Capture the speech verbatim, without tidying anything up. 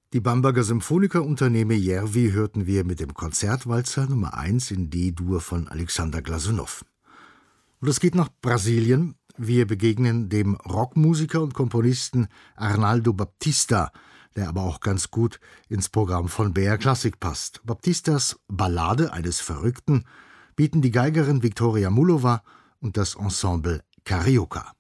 Die Bamberger Symphoniker unter Neme Järvi hörten wir mit dem Konzertwalzer Nummer eins in D-Dur von Alexander Glasunow. Und es geht nach Brasilien. Wir begegnen dem Rockmusiker und Komponisten Arnaldo Baptista, der aber auch ganz gut ins Programm von B R Classic passt. Baptistas Ballade eines Verrückten bieten die Geigerin Viktoria Mullova und das Ensemble Carioca.